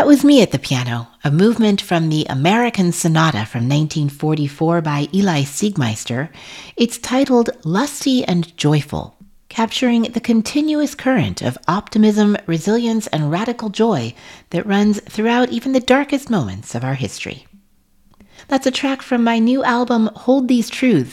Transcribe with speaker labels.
Speaker 1: That was me at the piano, a movement from the American Sonata from 1944 by Eli Siegmeister. It's titled Lusty and Joyful, capturing the continuous current of optimism, resilience, and radical joy that runs throughout even the darkest moments of our history. That's a track from my new album, Hold These Truths,